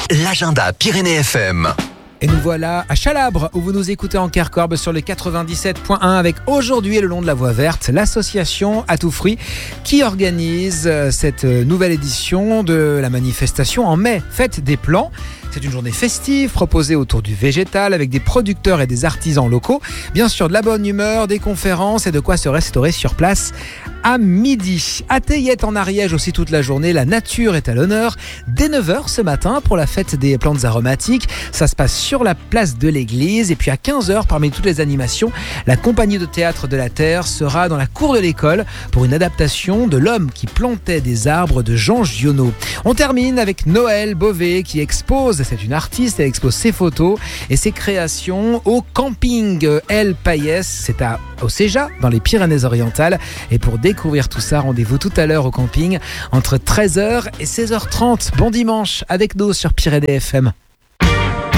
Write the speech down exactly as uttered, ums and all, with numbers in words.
l'agenda Pyrénées F M. Et nous voilà à Chalabre, où vous nous écoutez en Quercorbe sur le quatre-vingt-dix-sept point un avec aujourd'hui le long de la voie verte, l'association À Tout Fruit qui organise cette nouvelle édition de la manifestation en mai, Fête des Plants. C'est une journée festive proposée autour du végétal avec des producteurs et des artisans locaux. Bien sûr, de la bonne humeur, des conférences et de quoi se restaurer sur place à midi. À Théiette en Ariège aussi toute la journée, la nature est à l'honneur. Dès neuf heures ce matin pour la fête des plantes aromatiques. Ça se passe sur la place de l'église. Et puis à quinze heures, parmi toutes les animations, la compagnie de théâtre de la Terre sera dans la cour de l'école pour une adaptation de L'homme qui plantait des arbres de Jean Giono. On termine avec Noël Beauvais qui expose, c'est une artiste, elle expose ses photos et ses créations au camping El Payès, c'est à Océja dans les Pyrénées-Orientales. Et pour découvrir tout ça, rendez-vous tout à l'heure au camping entre treize heures et seize heures trente. Bon dimanche avec nous sur Pyrénées F M.